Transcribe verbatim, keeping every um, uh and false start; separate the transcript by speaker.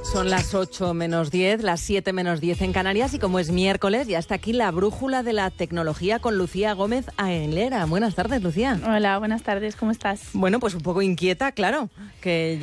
Speaker 1: Son las ocho menos diez, las siete menos diez en Canarias, y como es miércoles, ya está aquí la brújula de la tecnología con Lucía Gómez Aguilera. Buenas tardes, Lucía.
Speaker 2: Hola, buenas tardes, ¿cómo estás?
Speaker 1: Bueno, pues un poco inquieta, claro, que